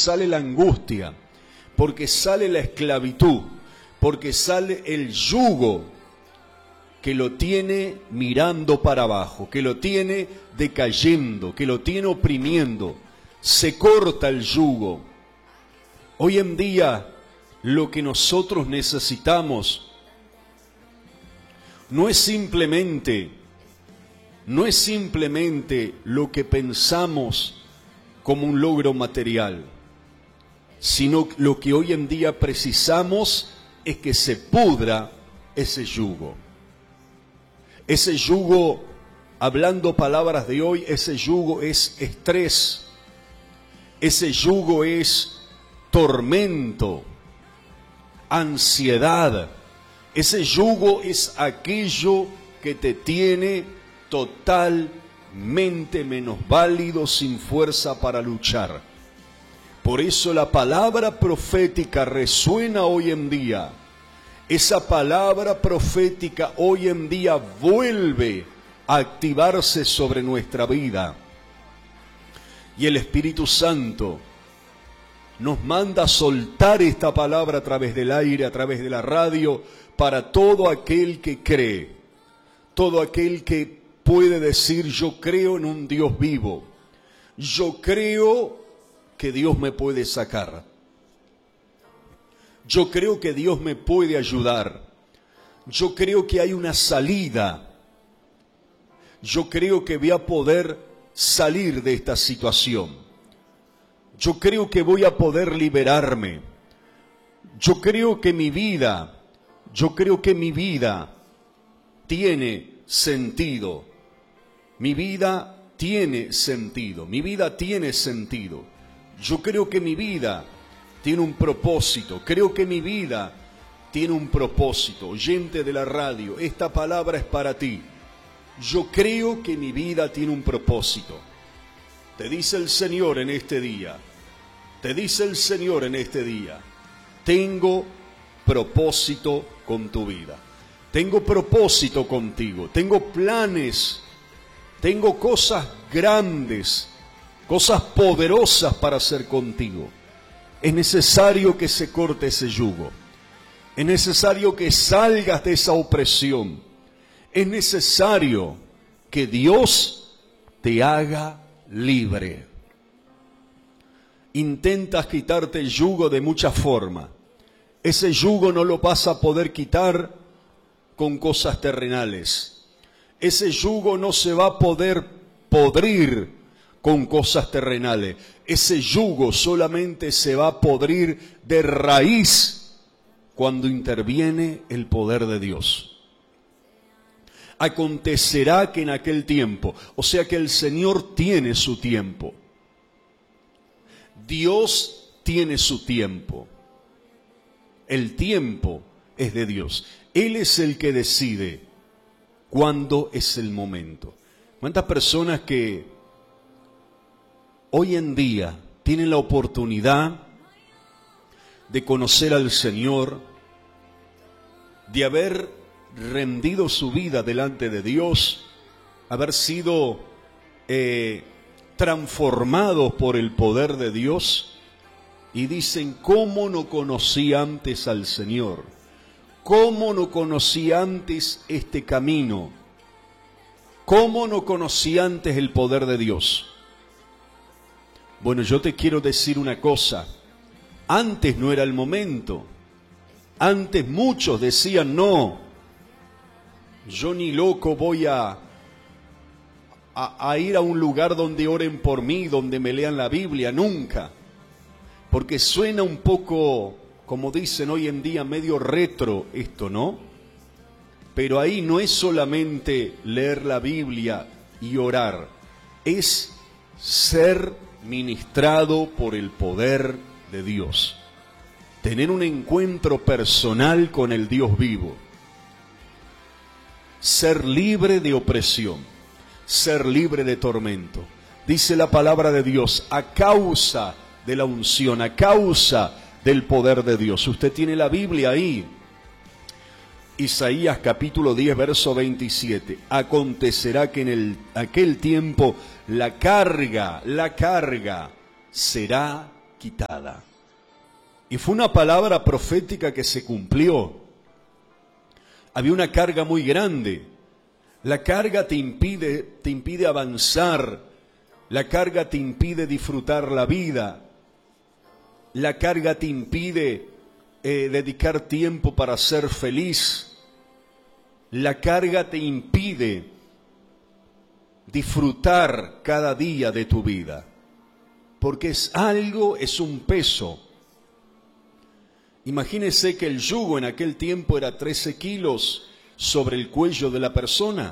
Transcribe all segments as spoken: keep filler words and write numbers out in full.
sale la angustia, porque sale la esclavitud, porque sale el yugo que lo tiene mirando para abajo, que lo tiene decayendo, que lo tiene oprimiendo. Se corta el yugo. Hoy en día lo que nosotros necesitamos no es simplemente, no es simplemente lo que pensamos como un logro material, sino lo que hoy en día precisamos es que se pudra ese yugo. Ese yugo, hablando palabras de hoy, ese yugo es estrés, ese yugo es tormento, ansiedad, ese yugo es aquello que te tiene totalmente minusválido, sin fuerza para luchar. Por eso la palabra profética resuena hoy en día. Esa palabra profética hoy en día vuelve a activarse sobre nuestra vida. Y el Espíritu Santo nos manda a soltar esta palabra a través del aire, a través de la radio, para todo aquel que cree, todo aquel que puede decir: yo creo en un Dios vivo, yo creo que Dios me puede sacar, yo creo que Dios me puede ayudar, yo creo que hay una salida, yo creo que voy a poder salir de esta situación, yo creo que voy a poder liberarme, yo creo que mi vida, yo creo que mi vida tiene sentido, mi vida tiene sentido, mi vida tiene sentido, yo creo que mi vida tiene un propósito, creo que mi vida tiene un propósito. Oyente de la radio, esta palabra es para ti. Yo creo que mi vida tiene un propósito. Te dice el Señor en este día, te dice el Señor en este día, tengo propósito con tu vida, tengo propósito contigo, tengo planes, tengo cosas grandes, cosas poderosas para hacer contigo. Es necesario que se corte ese yugo, es necesario que salgas de esa opresión, es necesario que Dios te haga libre. Intentas quitarte el yugo de muchas formas. Ese yugo no lo vas a poder quitar con cosas terrenales. Ese yugo no se va a poder podrir con cosas terrenales. Ese yugo solamente se va a podrir de raíz cuando interviene el poder de Dios. Acontecerá que en aquel tiempo, o sea que el Señor tiene su tiempo. Dios tiene su tiempo. El tiempo es de Dios. Él es el que decide cuándo es el momento. ¿Cuántas personas que hoy en día tienen la oportunidad de conocer al Señor, de haber rendido su vida delante de Dios, haber sido eh, transformados por el poder de Dios, y dicen: ¿cómo no conocí antes al Señor? ¿Cómo no conocí antes este camino? ¿Cómo no conocí antes el poder de Dios? Bueno, yo te quiero decir una cosa. Antes no era el momento. Antes muchos decían: no, yo ni loco voy a, a, a ir a un lugar donde oren por mí, donde me lean la Biblia, nunca. Porque suena un poco, como dicen hoy en día, medio retro esto, ¿no? Pero ahí no es solamente leer la Biblia y orar, es ser ministrado por el poder de Dios, tener un encuentro personal con el Dios vivo, ser libre de opresión, ser libre de tormento. Dice la palabra de Dios, a causa de la unción, a causa del poder de Dios. Usted tiene la Biblia ahí, Isaías capítulo diez, verso veintisiete. Acontecerá que en el, aquel tiempo la carga, la carga será quitada. Y fue una palabra profética que se cumplió. Había una carga muy grande. La carga te impide, te impide avanzar. La carga te impide disfrutar la vida. La carga te impide eh, dedicar tiempo para ser feliz. La carga te impide disfrutar cada día de tu vida. Porque es algo, es un peso. Imagínese que el yugo en aquel tiempo era trece kilos sobre el cuello de la persona.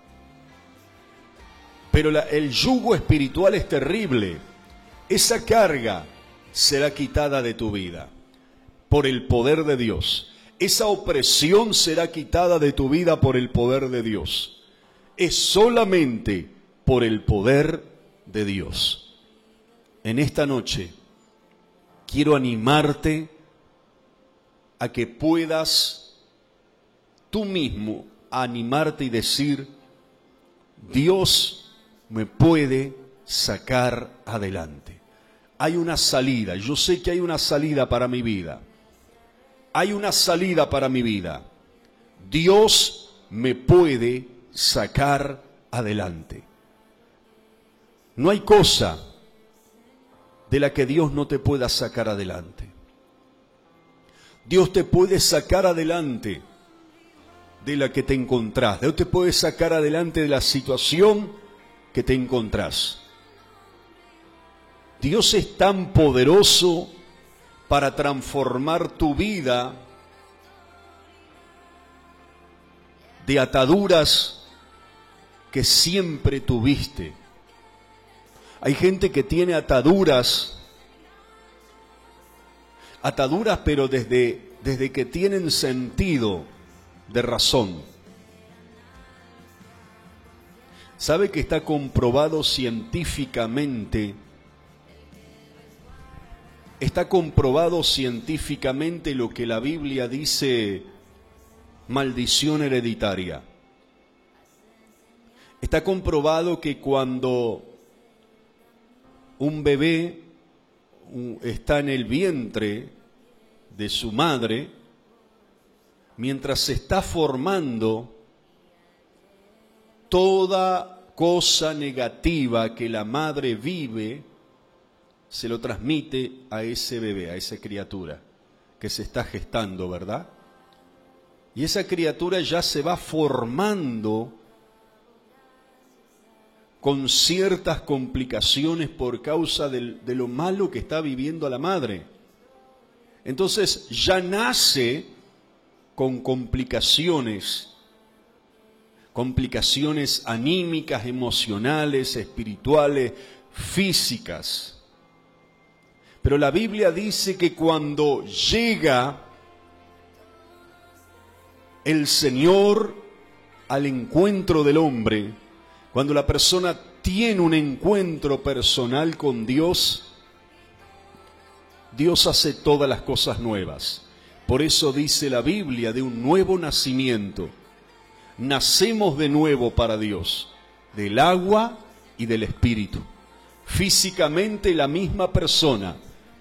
Pero la, el yugo espiritual es terrible. Esa carga será quitada de tu vida por el poder de Dios. Esa opresión será quitada de tu vida por el poder de Dios. Es solamente por el poder de Dios. En esta noche quiero animarte a que puedas tú mismo animarte y decir, Dios me puede sacar adelante. Hay una salida, yo sé que hay una salida para mi vida. Hay una salida para mi vida. Dios me puede sacar adelante. No hay cosa de la que Dios no te pueda sacar adelante. Dios te puede sacar adelante de la que te encontrás. Dios te puede sacar adelante de la situación que te encontrás. Dios es tan poderoso para transformar tu vida de ataduras que siempre tuviste. Hay gente que tiene ataduras Ataduras, pero desde, desde que tienen sentido de razón. ¿Sabe que está comprobado científicamente? Está comprobado científicamente lo que la Biblia dice, maldición hereditaria. Está comprobado que cuando un bebé está en el vientre de su madre, mientras se está formando, toda cosa negativa que la madre vive, se lo transmite a ese bebé, a esa criatura que se está gestando, ¿verdad? Y esa criatura ya se va formando con ciertas complicaciones por causa de, de lo malo que está viviendo la madre. Entonces ya nace con complicaciones, complicaciones anímicas, emocionales, espirituales, físicas. Pero la Biblia dice que cuando llega el Señor al encuentro del hombre, cuando la persona tiene un encuentro personal con Dios, Dios hace todas las cosas nuevas. Por eso dice la Biblia de un nuevo nacimiento. Nacemos de nuevo para Dios, del agua y del Espíritu. Físicamente la misma persona,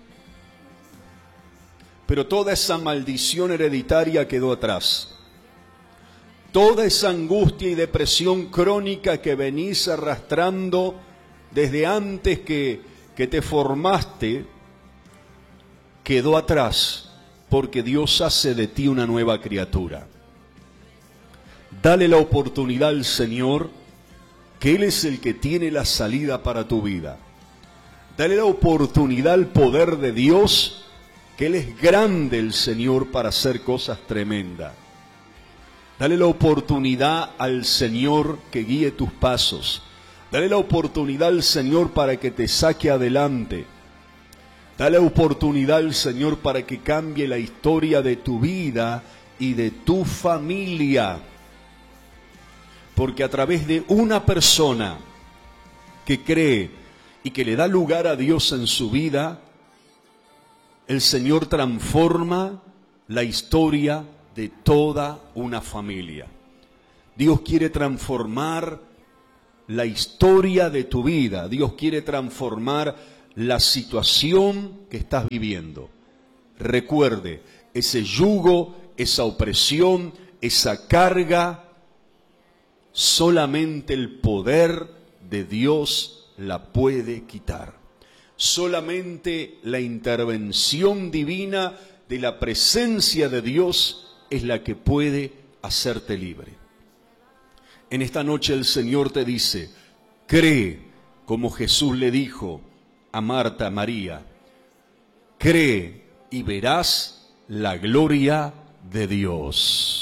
pero toda esa maldición hereditaria quedó atrás. Toda esa angustia y depresión crónica que venís arrastrando desde antes que, que te formaste, quedó atrás, porque Dios hace de ti una nueva criatura. Dale la oportunidad al Señor, que Él es el que tiene la salida para tu vida. Dale la oportunidad al poder de Dios, que Él es grande, el Señor, para hacer cosas tremendas. Dale la oportunidad al Señor que guíe tus pasos. Dale la oportunidad al Señor para que te saque adelante. Dale la oportunidad al Señor para que cambie la historia de tu vida y de tu familia. Porque a través de una persona que cree y que le da lugar a Dios en su vida, el Señor transforma la historia de toda una familia. Dios quiere transformar la historia de tu vida. Dios quiere transformar la situación que estás viviendo. Recuerde, ese yugo, esa opresión, esa carga, solamente el poder de Dios la puede quitar. Solamente la intervención divina de la presencia de Dios es la que puede hacerte libre. En esta noche el Señor te dice, cree como Jesús le dijo a Marta, a María, cree y verás la gloria de Dios.